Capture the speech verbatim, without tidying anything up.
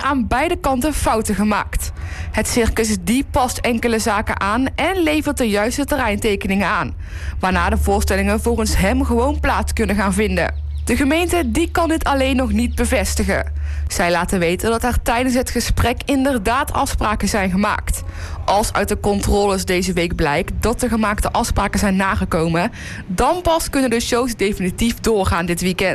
aan beide kanten fouten gemaakt. Het circus die past enkele zaken aan en levert de juiste terreintekeningen aan, waarna de voorstellingen volgens hem gewoon plaats kunnen gaan vinden. De gemeente die kan dit alleen nog niet bevestigen. Zij laten weten dat er tijdens het gesprek inderdaad afspraken zijn gemaakt. Als uit de controles deze week blijkt dat de gemaakte afspraken zijn nagekomen, dan pas kunnen de shows definitief doorgaan dit weekend.